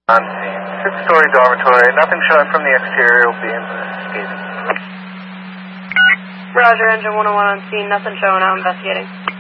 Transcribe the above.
On scene. Six-story dormitory. Nothing showing from the exterior. Will be investigating. Roger, engine 101 on scene. Nothing showing. Out investigating.